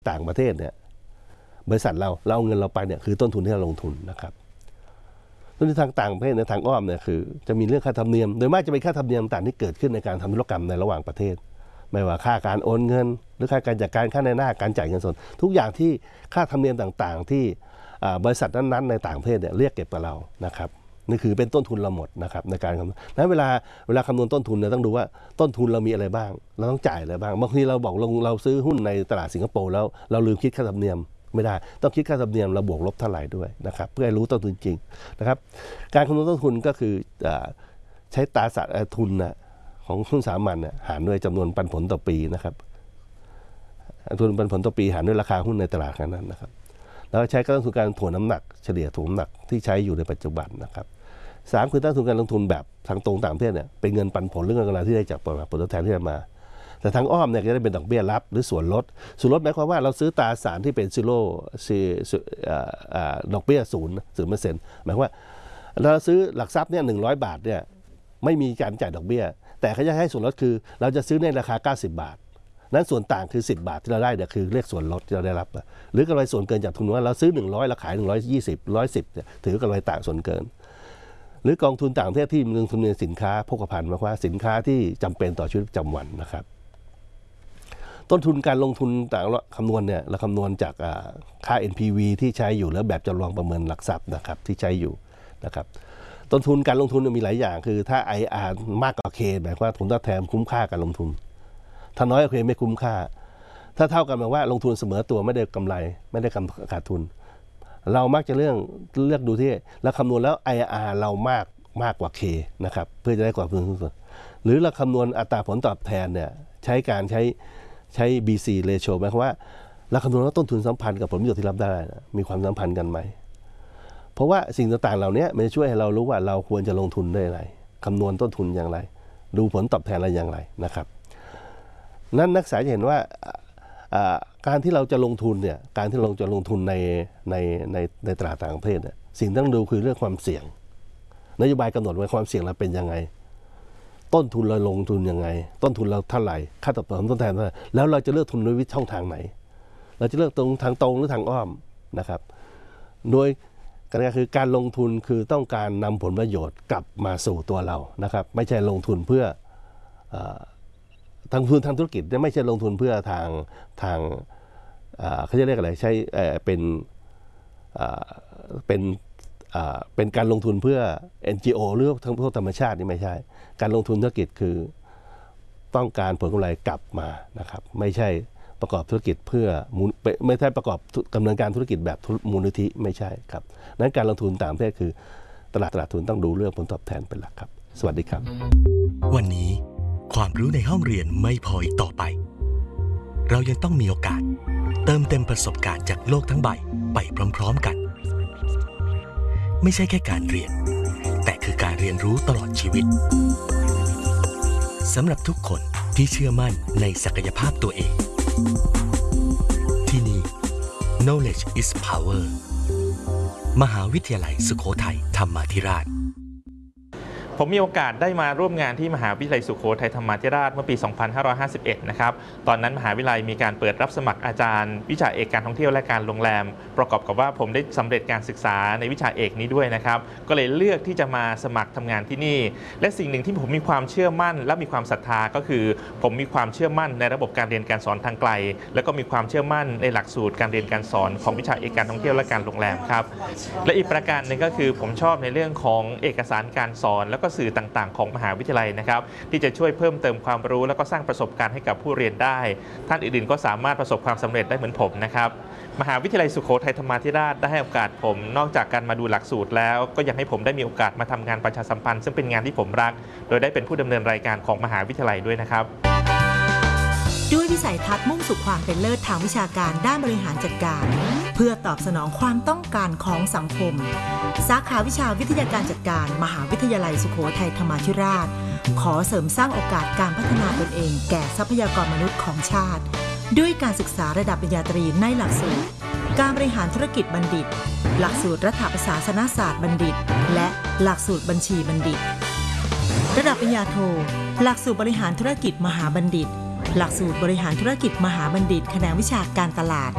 ต่างประเทศเนี่ยบริษัทเราเอาเงินเราไปเนี่ยคือต้นทุนที่เราลงทุนนะครับต้นทุนทางต่างประเทศในทางอ้อมเนี่ยคือจะมีเรื่องค่าธรรมเนียมโดยมากจะเป็นค่าธรรมเนียมต่างที่เกิดขึ้นในการทำธุรกรรมในระหว่างประเทศไม่ว่าค่าการโอนเงินหรือค่าการจัดการค่าในหน้าการจ่ายเงินสดทุกอย่างที่ค่าธรรมเนียมต่างๆที่บริษัทนั้นๆในต่างประเทศเนี่ยเรียกเก็บกับเรานะครับนี่คือเป็นต้นทุนเราหมดนะครับในการคำนวณนั้นเวลาคำนวณต้นทุนเนี่ยต้องดูว่าต้นทุนเรามีอะไรบ้างเราต้องจ่ายอะไรบ้างบางทีเราบอกเราซื้อหุ้นในตลาดสิงคโปร์แล้วเราลืมคิดค่าธรรมเนียมไม่ได้ต้องคิดค่าธรรมเนียมเราบวกลบเท่าไหร่ด้วยนะครับเพื่อให้รู้ต้นทุนจริงนะครับการคำนวณต้นทุนก็คือใช้ตราสารทุนนะของหุ้นสามัญเนี่ยหารด้วยจำนวนปันผลต่อปีนะครับทุนปันผลต่อปีหารด้วยราคาหุ้นในตลาดนั้นนะครับแล้วใช้ต้นทุนการถ่วงน้ำหนักเฉลี่ยถ่วงน้ำหนักที่ใช้อยู่ในปัจจุบันนะครับ3คือต้นทุนการลงทุนแบบทางตรงต่างประเทศเนี่ยเป็นเงินปันผลหรือเงินกำไรที่ได้จากผลตอบแทนที่ได้มาแต่ทางอ้อมเนี่ยจะได้เป็นดอกเบี้ยรับหรือส่วนลดหมายความว่าเราซื้อตราสารที่เป็นซีโร่ดอกเบี้ย0%หมายความว่าเราซื้อหลักทรัพย์เนี่ย100 บาทเนี่ยไม่มีการจ่ายดอกเบี้ยแต่เขาจะให้ส่วนลดคือเราจะซื้อในราคา90 บาทนั้นส่วนต่างคือ10 บาทที่เราได้เนี่ยคือเรียกส่วนลดที่เราได้รับหรือกำไรส่วนเกินจากทุนว่าเราซื้อ100เราขาย110เนี่ยถือกำไรต่างส่วนเกินหรือกองทุนต่างประเทศที่ลงทุนในสินค้าโภคภัณฑ์หมายความว่าสินค้าที่จำเป็นต่อชีวิตประจำวันนะครับต้นทุนการลงทุนต่างคำนวณเนี่ยเราคำนวณจากค่า NPV ที่ใช้อยู่แล้วแบบจำลองประเมินหลักทรัพย์นะครับที่ใช้อยู่นะครับต้นทุนการลงทุนมีหลายอย่างคือถ้า IR มากกว่า K หมายความว่าผลตอบแทนคุ้มค่าการลงทุนถ้าน้อยกว่า K ไม่คุ้มค่าถ้าเท่ากันหมายว่าลงทุนเสมอตัวไม่ได้กำไรไม่ได้ขาดทุนเรามักจะเลือกดูที่เราคำนวณแล้ว IR เรามากกว่า K นะครับเพื่อจะได้กว่าทุนหรือเราคำนวณอัตราผลตอบแทนเนี่ยใช้ BC ratio หมายความว่าเราคำนวณว่าต้นทุนสัมพันธ์กับผลประโยชน์ที่รับได้มีความสัมพันธ์กันไหมเพราะว่าสิ่งต่างๆเหล่านี้มันจะช่วยให้เรารู้ว่าเราควรจะลงทุนได้อะไรคำนวณต้นทุนอย่างไรดูผลตอบแทนอะไรอย่างไรนะครับนั้นนักศึกษาจะเห็นว่าการที่เราจะลงทุนเนี่ยการที่เราจะลงทุนในตลาดต่างประเทศเนี่ยสิ่งที่ต้องดูคือเรื่องความเสี่ยงนโยบายกำหนดไว้ความเสี่ยงเราเป็นยังไงต้นทุนเราลงทุนยังไงต้นทุนเราเท่าไหร่ค่าตอบแทนต้นแทนเท่าไหร่แล้วเราจะเลือกทุนด้วยวิธีช่องทางไหนเราจะเลือกทางตรงหรือทางอ้อมนะครับโดยก็คือการลงทุนคือต้องการนำผลประโยชน์กลับมาสู่ตัวเรานะครับไม่ใช่ลงทุนเพื่อทางธุรกิจไม่ใช่ลงทุนเพื่อทางเขาจะเรียกอะไรใช้เป็นการลงทุนเพื่อ NGO หรือทั้งพวกธรรมชาตินี่ไม่ใช่การลงทุนธุรกิจคือต้องการผลกำไรกลับมานะครับไม่ใช่ประกอบธุรกิจเพื่อไม่ใช่ประกอบดำเนินการธุรกิจแบบมูลนิธิไม่ใช่ครับนั้นการลงทุนต่างประเทศคือตลาดทุนต้องดูเรื่องผลตอบแทนเป็นหลักครับสวัสดีครับวันนี้ความรู้ในห้องเรียนไม่พออีกต่อไปเรายังต้องมีโอกาสเติมเต็มประสบการณ์จากโลกทั้งใบไปพร้อมๆกันไม่ใช่แค่การเรียนแต่คือการเรียนรู้ตลอดชีวิตสำหรับทุกคนที่เชื่อมั่นในศักยภาพตัวเองที่นี่ Knowledge is Power มหาวิทยาลัยสุโขทัยธรรมาธิราชผมมีโอกาสได้มาร่วมงานที่มหาวิทยาลัยสุโขทัยธรรมาธิราชเมื่อปี 2551 นะครับตอนนั้นมหาวิทยาลัยมีการเปิดรับสมัครอาจารย์วิชาเอกการท่องเที่ยวและการโรงแรมประกอบกับว่าผมได้สำเร็จการศึกษาในวิชาเอกนี้ด้วยนะครับก็เลยเลือกที่จะมาสมัครทำงานที่นี่และสิ่งหนึ่งที่ผมมีความเชื่อมั่นและมีความศรัทธาก็คือผมมีความเชื่อมั่นในระบบการเรียนการสอนทางไกลแล้วก็มีความเชื่อมั่นในหลักสูตรการเรียนการสอนของวิชาเอกการท่องเที่ยวและการโรงแรมครับและอีกประการหนึ่งก็คือผมชอบในเรื่องของเอกสารการสอนแล้วก็สื่อต่างๆของมหาวิทยาลัยนะครับที่จะช่วยเพิ่มเติมความรู้แล้วก็สร้างประสบการณ์ให้กับผู้เรียนได้ท่านอื่นๆก็สามารถประสบความสำเร็จได้เหมือนผมนะครับมหาวิทยาลัยสุโขทัยธรรมาธิราชได้ให้โอกาสผมนอกจากการมาดูหลักสูตรแล้วก็ยังให้ผมได้มีโอกาสมาทำงานประชาสัมพันธ์ซึ่งเป็นงานที่ผมรักโดยได้เป็นผู้ดำเนินรายการของมหาวิทยาลัยด้วยนะครับด้วยวิสัยทัศน์มุ่งสู่ความเป็นเลิศทางวิชาการด้านบริหารจัดการเพื่อตอบสนองความต้องการของสังคมสาขาวิชาวิทยาการจัดการมหาวิทยาลัยสุโขทัยธรรมาธิราชขอเสริมสร้างโอกาสการพัฒนาตนเองแก่ทรัพยากรมนุษย์ของชาติด้วยการศึกษาระดับปริญญาตรีในหลักสูตรการบริหารธุรกิจบัณฑิตหลักสูตรรัฐประศาสนศาสตร์บัณฑิตและหลักสูตรบัญชีบัณฑิตระดับปริญญาโทหลักสูตรบริหารธุรกิจมหาบัณฑิตหลักสูตรบริหารธุรกิจมหาบัณฑิตแขนงวิชาการตลาด